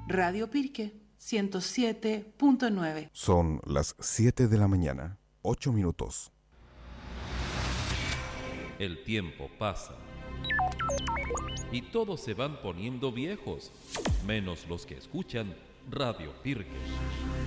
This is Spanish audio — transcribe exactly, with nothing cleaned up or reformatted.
Radio Pirque ciento siete punto nueve. Son las siete de la mañana, ocho minutos. El tiempo pasa y todos se van poniendo viejos, menos los que escuchan Radio Pirque.